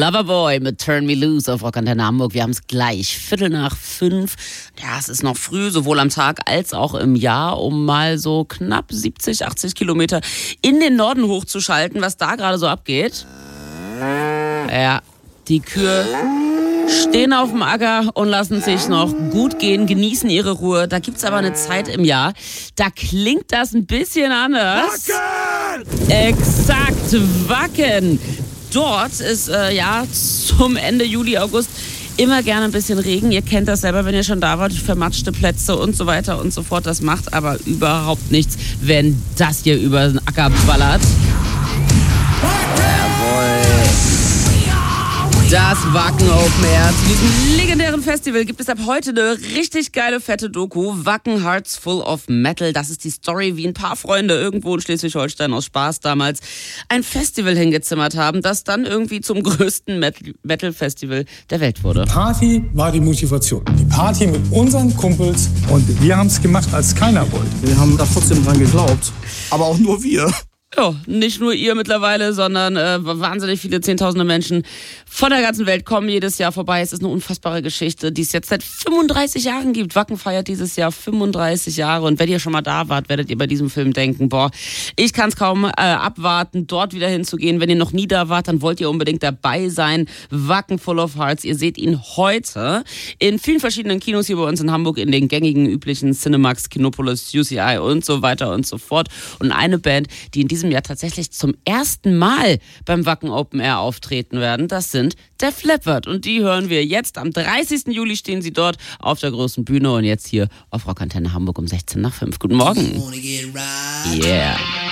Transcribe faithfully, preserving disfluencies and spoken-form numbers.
Loverboy mit Turn Me Loose auf Rockantenne Hamburg. Wir haben es gleich, Viertel nach fünf. Ja, es ist noch früh, sowohl am Tag als auch im Jahr, um mal so knapp siebzig, achtzig Kilometer in den Norden hochzuschalten, was da gerade so abgeht. Ja, die Kühe stehen auf dem Acker und lassen sich noch gut gehen, genießen ihre Ruhe. Da gibt's aber eine Zeit im Jahr, da klingt das ein bisschen anders. Wacken! Exakt, Wacken. Dort ist äh, ja zum Ende Juli, August immer gerne ein bisschen Regen. Ihr kennt das selber, wenn ihr schon da wart, vermatschte Plätze und so weiter und so fort. Das macht aber überhaupt nichts, wenn das hier über den Acker ballert. Das Wacken Open Air. Zu diesem legendären Festival gibt es ab heute eine richtig geile, fette Doku. Wacken Hearts Full of Metal. Das ist die Story, wie ein paar Freunde irgendwo in Schleswig-Holstein aus Spaß damals ein Festival hingezimmert haben, das dann irgendwie zum größten Metal-Festival der Welt wurde. Die Party war die Motivation. Die Party mit unseren Kumpels. Und wir haben es gemacht, als keiner wollte. Wir haben da trotzdem dran geglaubt. Aber auch nur wir. Ja, nicht nur ihr mittlerweile, sondern äh, wahnsinnig viele Zehntausende Menschen von der ganzen Welt kommen jedes Jahr vorbei. Es ist eine unfassbare Geschichte, die es jetzt seit fünfunddreißig Jahren gibt. Wacken feiert dieses Jahr fünfunddreißig Jahre. Und wenn ihr schon mal da wart, werdet ihr bei diesem Film denken, boah, ich kann es kaum äh, abwarten, dort wieder hinzugehen. Wenn ihr noch nie da wart, dann wollt ihr unbedingt dabei sein. Wacken Full of Hearts. Ihr seht ihn heute in vielen verschiedenen Kinos hier bei uns in Hamburg, in den gängigen, üblichen Cinemax, Kinopolis, U C I und so weiter und so fort. Und eine Band, die in diesem Jahr tatsächlich zum ersten Mal beim Wacken Open Air auftreten werden, das sind Def Leppard. Und die hören wir jetzt. Am dreißigsten Juli stehen sie dort auf der großen Bühne und jetzt hier auf Rockantenne Hamburg um sechzehn nach fünf. Guten Morgen. Yeah.